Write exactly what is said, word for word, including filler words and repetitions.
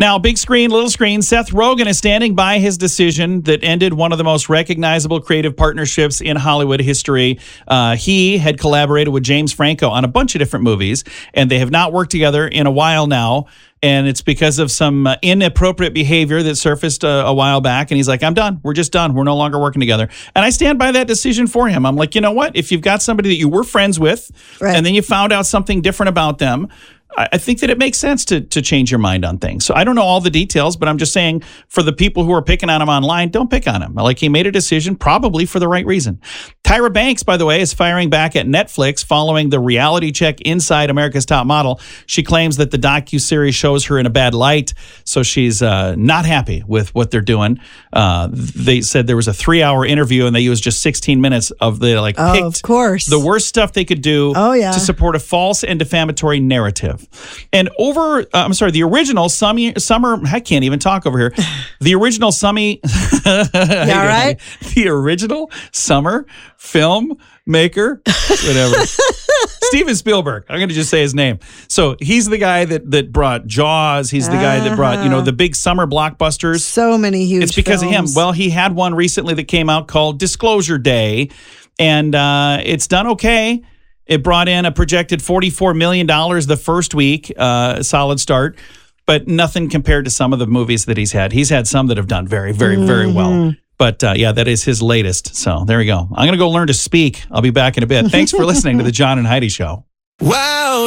Now, big screen, little screen, Seth Rogen is standing by his decision that ended one of the most recognizable creative partnerships in Hollywood history. Uh, he had collaborated with James Franco on a bunch of different movies, and they have not worked together in a while now. And it's because of some uh, inappropriate behavior that surfaced uh, a while back. And he's like, I'm done. We're just done. We're no longer working together. And I stand by that decision for him. I'm like, you know what? If you've got somebody that you were friends with, right, and then you found out something different about them, I think that it makes sense to to change your mind on things. So I don't know all the details, but I'm just saying for the people who are picking on him online, don't pick on him. Like, he made a decision probably for the right reason. Tyra Banks, by the way, is firing back at Netflix following the reality check Inside America's Top Model. She claims that the docuseries shows her in a bad light, so she's uh, not happy with what they're doing. Uh, they said there was a three-hour interview, and they used just sixteen minutes of the, like, oh, picked of course. the worst stuff they could do oh, yeah. to support a false and defamatory narrative. And over, uh, I'm sorry, the original Summer, Summer, I can't even talk over here. The original Summy, yeah, right? The original Summer film maker, whatever. Steven Spielberg. I'm going to just say his name. So he's the guy that that brought Jaws. He's the guy that brought, you know, the big summer blockbusters. So many huge It's because films. of him. Well, he had one recently that came out called Disclosure Day, and uh, it's done okay. It brought in a projected forty-four million dollars the first week, uh, solid start, but nothing compared to some of the movies that he's had. He's had some that have done very, very, mm-hmm. very well. But uh, yeah, that is his latest. So there we go. I'm going to go learn to speak. I'll be back in a bit. Thanks for listening to the John and Heidi Show. Wow.